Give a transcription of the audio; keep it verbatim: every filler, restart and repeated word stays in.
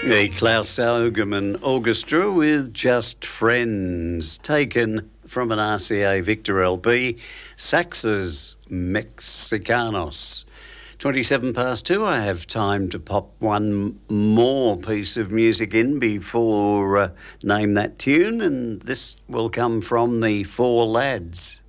The Klaus Ogerman Orchestra with Just Friends, taken from an R C A Victor L P, Sax's Mexicanos. twenty-seven past two, I have time to pop one more piece of music in before uh, Name That Tune, and this will come from the Four Lads.